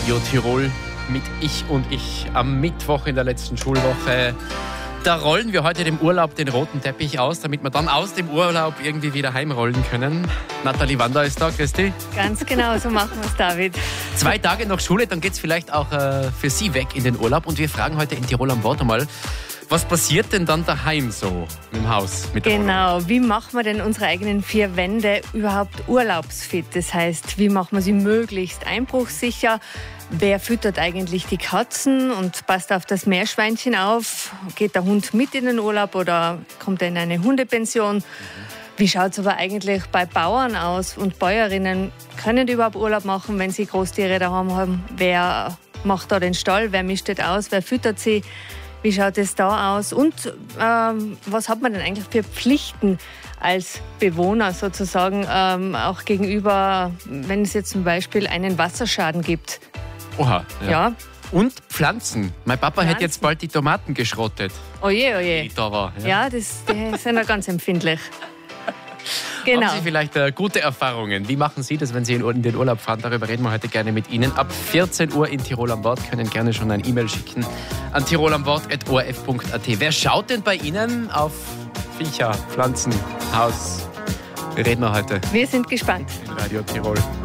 Radio Tirol mit Ich und Ich am Mittwoch in der letzten Schulwoche. Da rollen wir heute dem Urlaub den roten Teppich aus, damit wir dann aus dem Urlaub irgendwie wieder heimrollen können. Nathalie Wander ist da, grüß dich. Ganz genau, so machen wir es, David. 2 Tage nach Schule, dann geht es vielleicht auch für Sie weg in den Urlaub. Und wir fragen heute in Tirol am Wort einmal, was passiert denn dann daheim so im Haus? Mit der Genau, wie machen wir denn unsere eigenen 4 Wände überhaupt urlaubsfit? Das heißt, wie machen wir sie möglichst einbruchsicher? Wer füttert eigentlich die Katzen und passt auf das Meerschweinchen auf? Geht der Hund mit in den Urlaub oder kommt er in eine Hundepension? Wie schaut es aber eigentlich bei Bauern aus und Bäuerinnen? Können die überhaupt Urlaub machen, wenn sie Großtiere daheim haben? Wer macht da den Stall? Wer mistet aus? Wer füttert sie? Wie schaut es da aus? Und was hat man denn eigentlich für Pflichten als Bewohner sozusagen, auch gegenüber, wenn es jetzt zum Beispiel einen Wasserschaden gibt? Oha, Ja. Und Pflanzen. Mein Papa hätte jetzt bald die Tomaten geschrottet, Oje, die oje. da war. Ja, die sind ja ganz empfindlich. Genau. Haben Sie vielleicht gute Erfahrungen? Wie machen Sie das, wenn Sie in den Urlaub fahren? Darüber reden wir heute gerne mit Ihnen. Ab 14 Uhr in Tirol am Wort können gerne schon ein E-Mail schicken an tirolamwort@orf.at. Wer schaut denn bei Ihnen auf Viecher, Pflanzen, Haus? Wir reden heute Wir sind gespannt. in Radio Tirol.